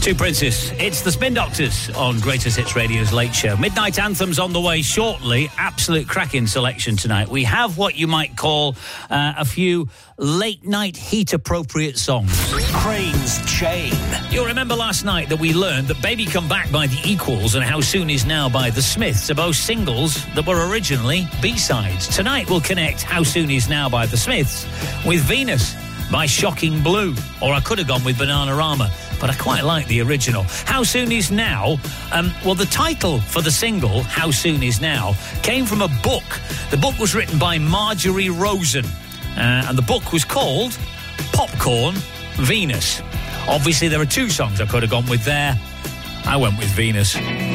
Two Princes. It's the Spin Doctors on Greatest Hits Radio's Late Show. Midnight Anthems on the way shortly. Absolute cracking selection tonight. We have what you might call a few late-night heat-appropriate songs. Crane's Chain. You'll remember last night that we learned that Baby Come Back by The Equals and How Soon Is Now by The Smiths are both singles that were originally B-sides. Tonight we'll connect How Soon Is Now by The Smiths with Venus by Shocking Blue. Or I could have gone with Bananarama, but I quite like the original. How Soon Is Now? Well, the title for the single, How Soon Is Now, came from a book. The book was written by Marjorie Rosen, and the book was called Popcorn Venus. Obviously, there are two songs I could have gone with there. I went with Venus.